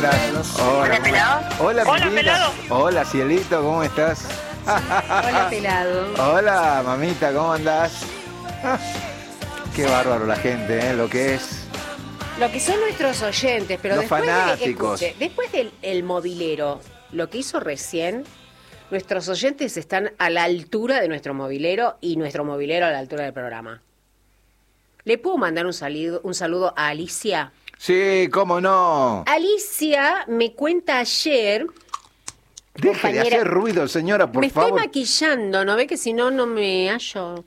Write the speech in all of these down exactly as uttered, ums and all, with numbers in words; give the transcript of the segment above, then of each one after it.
Hola, Hola, pelado. Hola, Hola, Pipita. pelado. Hola, cielito, ¿cómo estás? Hola, pelado. Hola, mamita, ¿cómo andás? Qué bárbaro la gente, ¿eh? Lo que es. Lo que son nuestros oyentes, pero Los después, fanáticos. De, escuche, después del el mobilero, lo que hizo recién, nuestros oyentes están a la altura de nuestro mobilero y nuestro mobilero a la altura del programa. ¿Le puedo mandar un saludo, un saludo a Alicia? Sí, cómo no. Alicia me cuenta ayer... Deje de compañera, hacer ruido, señora, por me favor. estoy maquillando, ¿no ve que si no, no me hallo?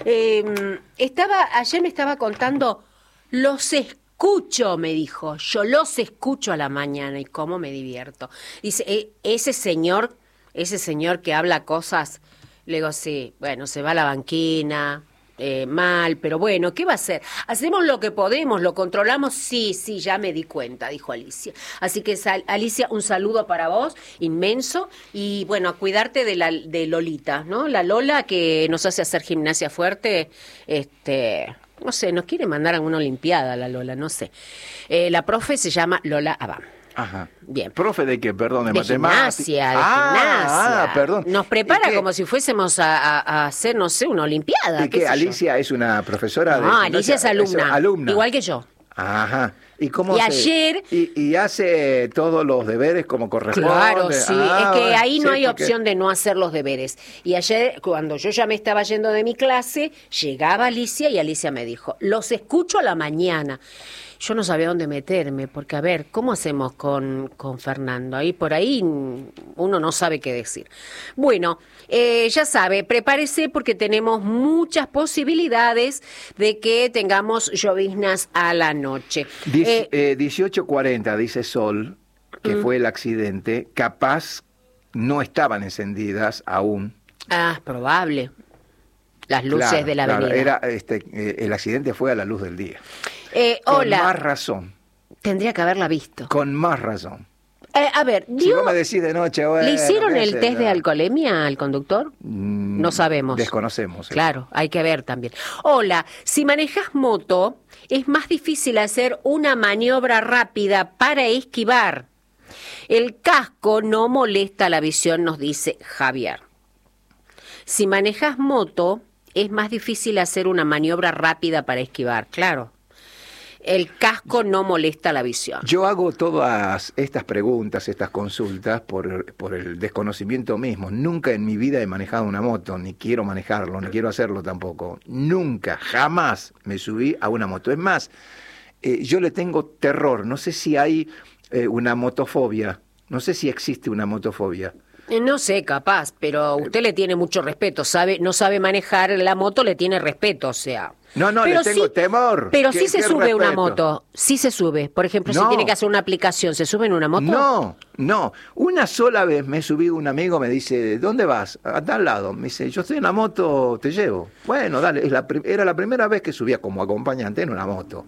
Eh, estaba, ayer me estaba contando, los escucho, me dijo, yo los escucho a la mañana y cómo me divierto. Dice, e- ese señor, ese señor que habla cosas, le digo, sí, bueno, se va a la banquina... Eh, mal, pero bueno, ¿qué va a hacer? Hacemos lo que podemos, lo controlamos, sí, sí, ya me di cuenta, dijo Alicia. Así que, sal, Alicia, un saludo para vos, inmenso, y bueno, a cuidarte de, la, de Lolita, ¿no? La Lola que nos hace hacer gimnasia fuerte, este, no sé, nos quiere mandar a una olimpiada la Lola, no sé. Eh, la profe se llama Lola Abam. Ajá. Bien. ¿Profe de qué? Perdón, de, De matemáticas. gimnasia, de ah, gimnasia. Ah, perdón. Nos prepara ¿Y qué? como si fuésemos a, a, a hacer, no sé, una olimpiada. ¿Y qué qué? sé yo. ¿Alicia es una profesora de No, gimnasia? Alicia es alumna, alumna. igual que yo. Ajá. ¿Y cómo Y se- ayer- Y, y hace todos los deberes como corresponde. Claro, sí, Ah, es que bueno, ahí no sí, hay porque- opción de no hacer los deberes. Y ayer, cuando yo ya me estaba yendo de mi clase, llegaba Alicia y Alicia me dijo, los escucho a la mañana. Yo no sabía dónde meterme, porque a ver, ¿cómo hacemos con, con Fernando? Ahí por ahí uno no sabe qué decir. Bueno, eh, ya sabe, prepárese porque tenemos muchas posibilidades de que tengamos lloviznas a la noche. Dic- Eh, eh, dieciocho cuarenta, dice Sol, que Mm. fue el accidente, capaz no estaban encendidas aún. ah, probable. Las luces Claro, de la claro, avenida. era, este, eh, el accidente fue a la luz del día. Eh, Con hola, más razón, tendría que haberla visto. con más razón. Eh, a ver, Si ¿dio- vos me decís de noche, bueno, ¿le hicieron qué el sé test yo. de alcoholemia al conductor? Mm, No sabemos. Desconocemos. eso. Claro, hay que ver también. Hola, si manejas moto, es más difícil hacer una maniobra rápida para esquivar. El casco no molesta la visión, nos dice Javier. Si manejas moto, es más difícil hacer una maniobra rápida para esquivar, claro. El casco no molesta la visión. Yo hago todas estas preguntas, estas consultas, por, por el desconocimiento mismo. Nunca en mi vida he manejado una moto, ni quiero manejarlo, ni quiero hacerlo tampoco. Nunca, jamás me subí a una moto. Es más, eh, yo le tengo terror. No sé si hay eh, una motofobia. No sé si existe una motofobia. Eh, No sé, capaz, pero usted le tiene mucho respeto, sabe, no sabe manejar la moto, le tiene respeto, o sea. No, no, Pero le tengo sí- temor. Pero ¿Qué- sí se qué sube una respeto? moto, sí se sube. Por ejemplo, si No. tiene que hacer una aplicación, ¿se sube en una moto? No, no. Una sola vez me subí, un amigo me dice, ¿dónde vas? A tal lado. Me dice, yo estoy en la moto, te llevo. Bueno, dale, es la prim- era la primera vez que subía como acompañante en una moto.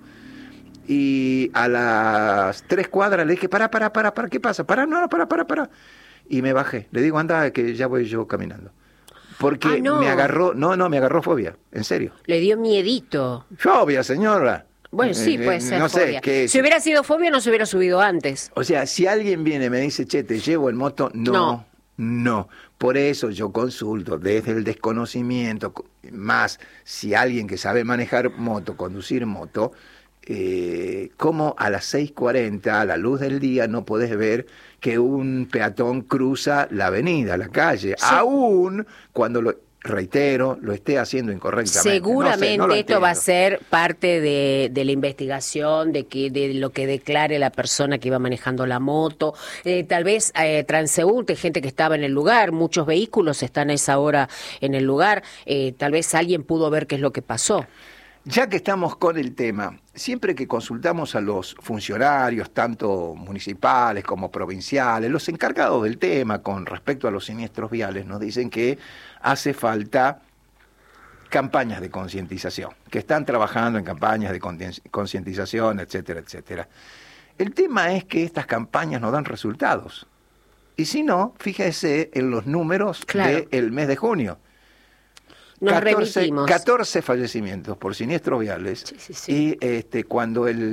Y a las tres cuadras le dije, pará, pará, pará, pará, ¿qué pasa? Pará, no, no, pará, pará, pará. Y me bajé. Le digo, anda, que ya voy yo caminando. Porque Ah, no. me agarró, no, no, me agarró fobia, en serio. Le dio miedito. Fobia, señora. Bueno, sí, Eh, puede eh, ser no sé, fobia. ¿qué es? Si hubiera sido fobia, no se hubiera subido antes. O sea, si alguien viene y me dice, che, te llevo en moto, no, No. no. Por eso yo consulto desde el desconocimiento, co- más si alguien que sabe manejar moto, conducir moto, eh, como a las seis cuarenta, a la luz del día, no podés ver que un peatón cruza la avenida, la calle, Sí. aún cuando lo... reitero, lo esté haciendo incorrectamente. Seguramente No sé, no lo esto va a entiendo. ser parte de, de la investigación, de que de lo que declare la persona que iba manejando la moto, eh, tal vez eh, transeúnte, gente que estaba en el lugar, muchos vehículos están a esa hora en el lugar, eh, tal vez alguien pudo ver qué es lo que pasó. Ya que estamos con el tema, siempre que consultamos a los funcionarios, tanto municipales como provinciales, los encargados del tema con respecto a los siniestros viales, nos dicen que hace falta campañas de concientización, que están trabajando en campañas de concientización, etcétera, etcétera. El tema es que estas campañas no dan resultados. Y si no, fíjese en los números Claro. del mes de junio. Nos catorce, remitimos. catorce fallecimientos por siniestros viales. Sí, sí, sí. Y este, cuando el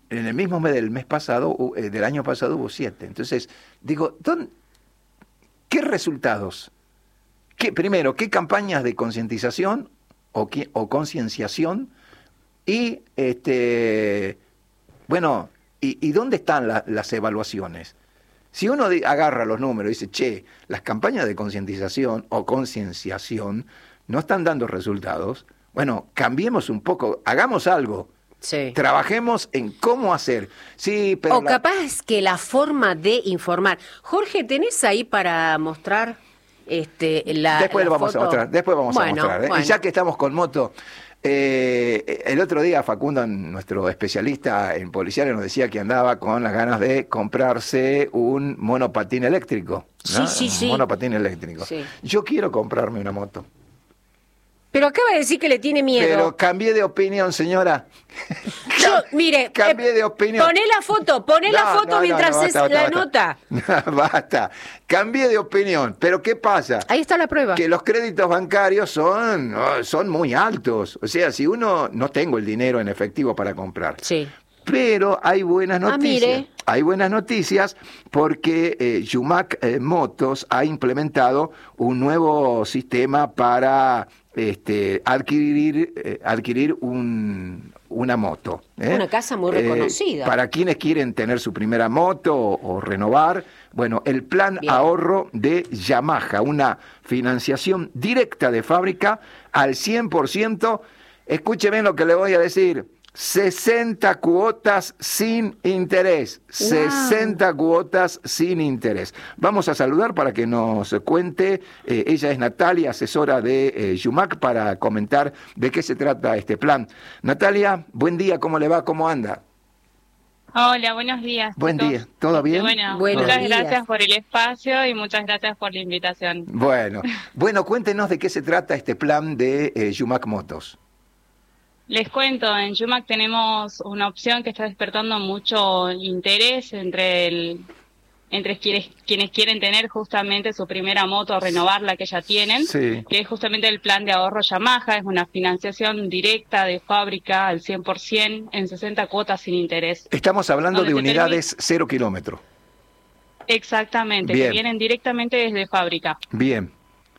en el mismo mes del mes pasado, eh, del año pasado hubo siete. Entonces, digo, ¿dónde, ¿qué resultados? ¿Qué, primero, ¿qué campañas de concientización o, qué, o concienciación? Y, este, bueno, ¿y, y dónde están la, las evaluaciones? Si uno di, agarra los números y dice, che, las campañas de concientización o concienciación no están dando resultados, bueno, cambiemos un poco, hagamos algo. Sí. Trabajemos en cómo hacer. Sí, pero o la... capaz que la forma de informar. Jorge, ¿tenés ahí para mostrar este, la Después la lo vamos foto? a mostrar, después vamos bueno, a mostrar. ¿eh? Bueno. Y ya que estamos con moto, eh, el otro día Facundo, nuestro especialista en policiales, nos decía que andaba con las ganas de comprarse un monopatín eléctrico. ¿no? Sí, sí, un sí. monopatín eléctrico. Sí. Yo quiero comprarme una moto. Pero acaba de decir que le tiene miedo. Pero cambié de opinión, señora. Yo, mire, cambié eh, de opinión. Poné la foto, poné No, la foto no, no, mientras no, es basta, la basta, nota. No, basta. Cambié de opinión. Pero ¿qué pasa? Ahí está la prueba. Que los créditos bancarios son, oh, son muy altos. O sea, si uno no tengo el dinero en efectivo para comprar. Sí. Pero hay buenas Ah, noticias. mire. Hay buenas noticias porque eh, Yumac eh, Motos ha implementado un nuevo sistema para este, adquirir, eh, adquirir un, una moto. ¿eh? Una casa muy reconocida. Eh, para quienes quieren tener su primera moto o, o renovar, bueno, el plan Bien. ahorro de Yamaha, una financiación directa de fábrica al cien por ciento. Escúcheme lo que le voy a decir. sesenta cuotas sin interés. Wow. sesenta cuotas sin interés. Vamos a saludar para que nos cuente. Eh, ella es Natalia, asesora de eh, Yumac, para comentar de qué se trata este plan. Natalia, buen día, ¿cómo le va? ¿Cómo anda? Hola, buenos días. Buen chicos. día, ¿todo bien? Bueno, Buenos muchas días. gracias por el espacio y muchas gracias por la invitación. Bueno, bueno, cuéntenos de qué se trata este plan de eh, Yumac Motos. Les cuento, en Yumac tenemos una opción que está despertando mucho interés entre el, entre quienes, quienes quieren tener justamente su primera moto o renovar la que ya tienen, Sí. que es justamente el plan de ahorro Yamaha. Es una financiación directa de fábrica al cien por ciento en sesenta cuotas sin interés. Estamos hablando Donde de te unidades cero kilómetro. Exactamente, Bien. que vienen directamente desde fábrica. Bien.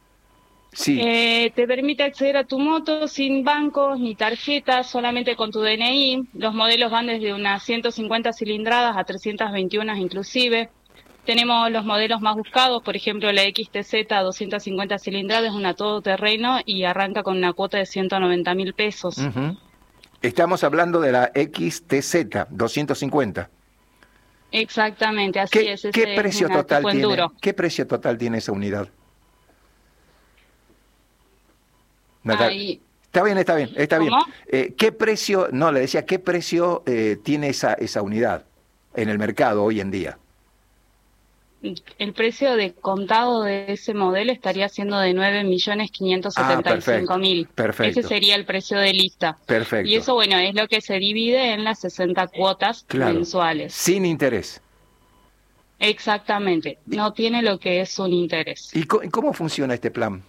Sí. Eh, te permite acceder a tu moto sin bancos ni tarjetas, solamente con tu D N I. Los modelos van desde unas ciento cincuenta cilindradas a trescientas veintiuno inclusive. Tenemos los modelos más buscados, por ejemplo la X T Z doscientas cincuenta cilindradas, es una todoterreno y arranca con una cuota de ciento noventa mil pesos. Uh-huh. Estamos hablando de la X T Z doscientos cincuenta. Exactamente, así ¿Qué, es. ese ¿qué es precio una total tipo tiene? enduro. ¿Qué precio total tiene esa unidad? Natal- Ahí. Está bien, está bien, está bien. ¿Cómo? Eh, ¿Qué precio, no, le decía, qué precio eh, tiene esa, esa unidad en el mercado hoy en día? El precio de contado de ese modelo estaría siendo de nueve millones quinientos setenta y cinco mil. Ah, perfecto. Ese sería el precio de lista. Perfecto. Y eso, bueno, es lo que se divide en las sesenta cuotas Claro. mensuales. Sin interés. Exactamente. No tiene lo que es un interés. ¿Y co- cómo funciona este plan?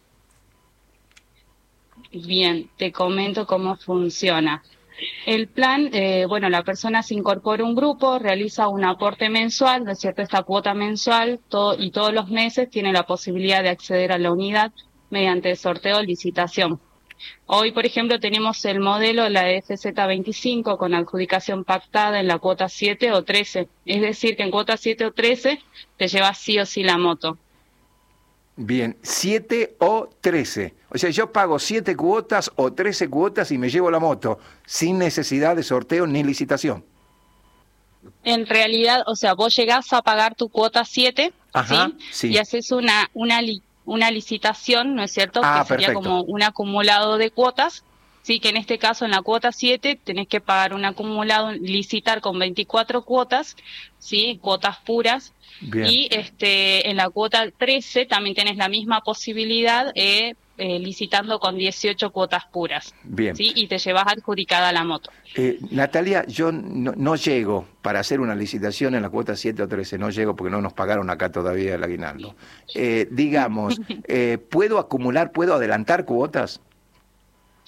Bien, te comento cómo funciona. El plan, eh, bueno, la persona se incorpora a un grupo, realiza un aporte mensual, ¿no es cierto? Esta cuota mensual todo, y todos los meses tiene la posibilidad de acceder a la unidad mediante sorteo o licitación. Hoy, por ejemplo, tenemos el modelo, la F Z veinticinco, con adjudicación pactada en la cuota siete o trece. Es decir, que en cuota siete o trece te llevas sí o sí la moto. Bien, siete o trece. O sea, yo pago siete cuotas o trece cuotas y me llevo la moto, sin necesidad de sorteo ni licitación. En realidad, o sea, vos llegás a pagar tu cuota siete, Ajá, ¿sí? sí. Y haces una, una, li- una licitación, ¿no es cierto? Ah, que sería perfecto. como un acumulado de cuotas, sí, que en este caso en la cuota siete tenés que pagar un acumulado, licitar con veinticuatro cuotas, sí, cuotas puras. Bien. Y este en la cuota trece también tenés la misma posibilidad eh, eh, licitando con dieciocho cuotas puras. Bien. ¿Sí? Y te llevas adjudicada la moto. Eh, Natalia, yo no, no llego para hacer una licitación en la cuota siete o trece, no llego porque no nos pagaron acá todavía el aguinaldo. Eh, digamos, eh, ¿puedo acumular, puedo adelantar cuotas?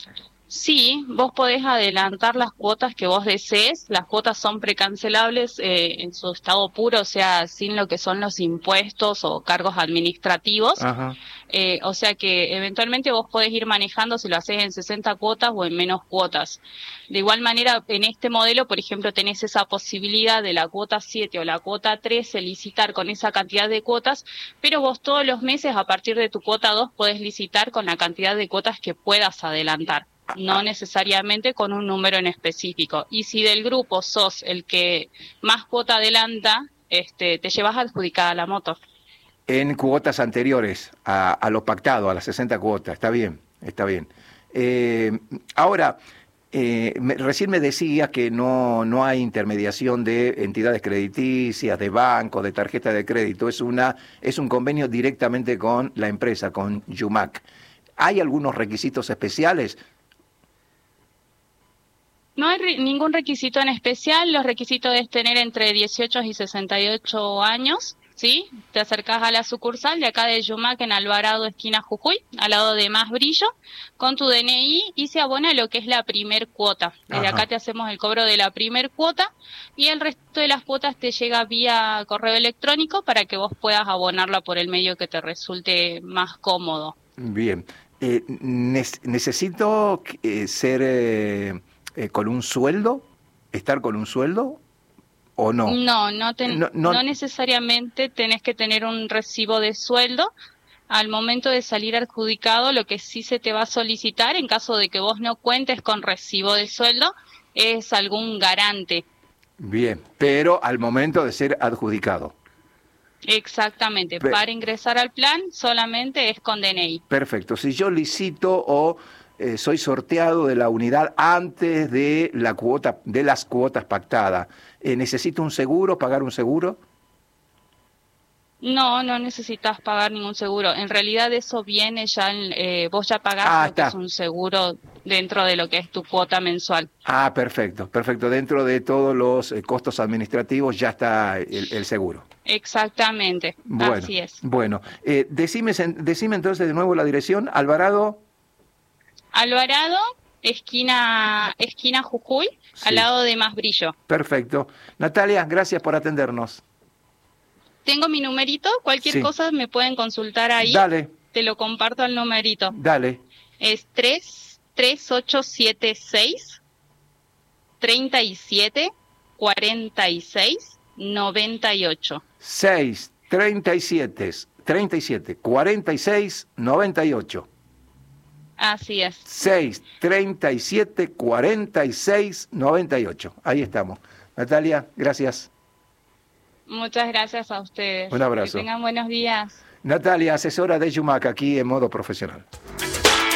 Sí, vos podés adelantar las cuotas que vos desees. Las cuotas son precancelables eh, en su estado puro, o sea, sin lo que son los impuestos o cargos administrativos. Ajá. Eh, o sea que eventualmente vos podés ir manejando si lo haces en sesenta cuotas o en menos cuotas. De igual manera, en este modelo, por ejemplo, tenés esa posibilidad de la cuota siete o la cuota trece licitar con esa cantidad de cuotas, pero vos todos los meses a partir de tu cuota dos podés licitar con la cantidad de cuotas que puedas adelantar, no necesariamente con un número en específico. Y si del grupo sos el que más cuota adelanta, este, te llevas adjudicada la moto. En cuotas anteriores a, a lo pactado, a las sesenta cuotas, está bien, está bien. Eh, ahora, eh, me, recién me decías que no, no hay intermediación de entidades crediticias, de bancos, de tarjeta de crédito, es, una, es un convenio directamente con la empresa, con Yumac. ¿Hay algunos requisitos especiales? No hay re- ningún requisito en especial. Los requisitos es tener entre dieciocho y sesenta y ocho años, ¿sí? Te acercás a la sucursal de acá de Yumac en Alvarado, esquina Jujuy, al lado de Más Brillo, con tu D N I y se abona lo que es la primer cuota. Desde Ajá. acá te hacemos el cobro de la primer cuota y el resto de las cuotas te llega vía correo electrónico para que vos puedas abonarla por el medio que te resulte más cómodo. Bien. Eh, ne- ¿Necesito eh, ser eh, eh, con un sueldo? ¿Estar con un sueldo o no? No, no, ten- No, no- no necesariamente tenés que tener un recibo de sueldo. Al momento de salir adjudicado, lo que sí se te va a solicitar, en caso de que vos no cuentes con recibo de sueldo, es algún garante. Bien, pero al momento de ser adjudicado. Exactamente. Pe- Para ingresar al plan solamente es con D N I. Perfecto. Si yo licito o eh, soy sorteado de la unidad antes de la cuota, de las cuotas pactadas, eh, ¿necesito un seguro, pagar un seguro? No, no necesitas pagar ningún seguro. En realidad eso viene ya, en- eh, vos ya pagás Ah, lo que está. es un seguro dentro de lo que es tu cuota mensual. Ah, perfecto, perfecto. Dentro de todos los eh, costos administrativos ya está el, el seguro. Exactamente, Bueno, así es. bueno. Eh, decime, sen- decime entonces de nuevo la dirección, Alvarado. Alvarado, esquina, esquina Jujuy, Sí. al lado de Más Brillo. Perfecto. Natalia, gracias por atendernos. Tengo mi numerito, cualquier Sí. cosa me pueden consultar ahí. Dale, Te lo comparto al numerito. dale. Es tres tres ocho siete seis treinta y siete cuarenta y seis noventa y ocho. seis, treinta y siete, treinta y siete, cuarenta y seis, noventa y ocho. Así es. seis, treinta y siete, cuarenta y seis, noventa y ocho. Ahí estamos. Natalia, gracias. Muchas gracias a ustedes. Un abrazo. Que tengan buenos días. Natalia, asesora de Yumac, aquí en modo profesional.